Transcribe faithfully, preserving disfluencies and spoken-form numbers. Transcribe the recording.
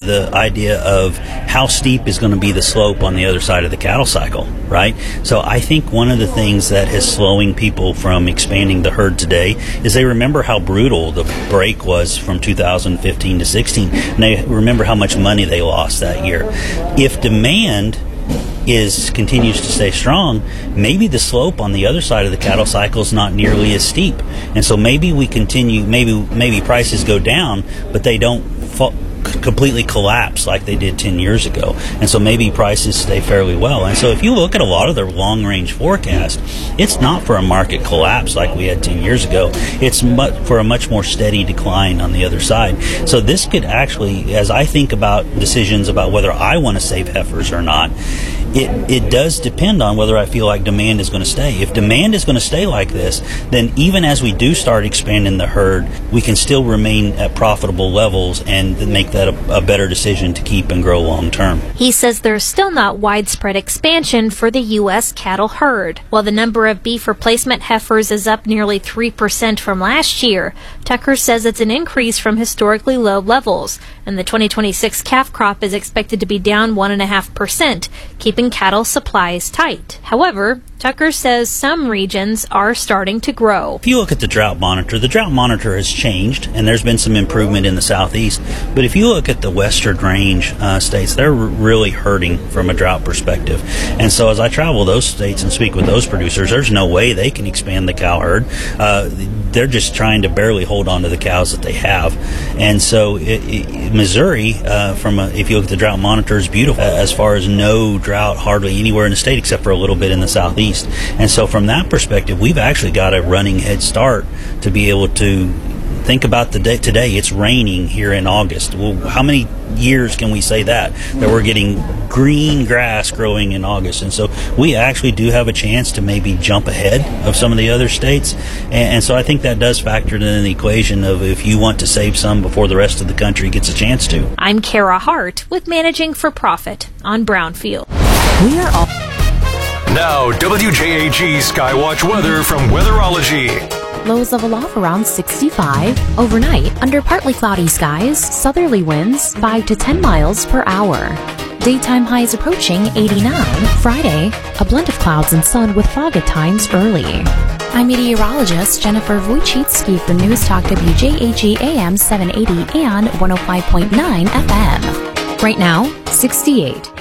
the idea of how steep is going to be the slope on the other side of the cattle cycle, right? So I think one of the things that is slowing people from expanding the herd today is they remember how brutal the break was from two thousand fifteen to sixteen, and they remember how much money they lost that year. If demand is continues to stay strong, maybe the slope on the other side of the cattle cycle is not nearly as steep, and so maybe we continue. Maybe maybe prices go down, but they don't fall, completely collapse like they did ten years ago, and so maybe prices stay fairly well. And so if you look at a lot of their long range forecast, it's not for a market collapse like we had ten years ago. It's much, for a much more steady decline on the other side. So this could actually, as I think about decisions about whether I want to save heifers or not, it it does depend on whether I feel like demand is going to stay. If demand is going to stay like this, then even as we do start expanding the herd, we can still remain at profitable levels and make that a, a better decision to keep and grow long term. He says there's still not widespread expansion for the U S cattle herd. While the number of beef replacement heifers is up nearly three percent from last year, Tucker says it's an increase from historically low levels, and the twenty twenty-six calf crop is expected to be down one point five percent, keeping cattle supplies tight. However, Tucker says some regions are starting to grow. If you look at the drought monitor, the drought monitor has changed, and there's been some improvement in the southeast. But if you look at the western range uh, states, they're r- really hurting from a drought perspective. And so as I travel those states and speak with those producers, there's no way they can expand the cow herd. Uh, they're just trying to barely hold on to the cows that they have. And so it, it, Missouri, uh, from a, if you look at the drought monitor, is beautiful uh, as far as no drought hardly anywhere in the state except for a little bit in the southeast. And so from that perspective, we've actually got a running head start to be able to think about the day today. It's raining here in August. Well, how many years can we say that that we're getting green grass growing in August? And so we actually do have a chance to maybe jump ahead of some of the other states. And, and so I think that does factor in the equation of if you want to save some before the rest of the country gets a chance to. I'm Kara Hart with Managing for Profit on Brownfield. We are all now, W J A G Skywatch weather from Weatherology. Lows level off around sixty-five. Overnight, under partly cloudy skies, southerly winds five to ten miles per hour. Daytime highs approaching eighty-nine. Friday, a blend of clouds and sun with fog at times early. I'm meteorologist Jennifer Wojcicki for News Talk W J A G A M seven eighty and one oh five point nine F M. Right now, sixty-eight.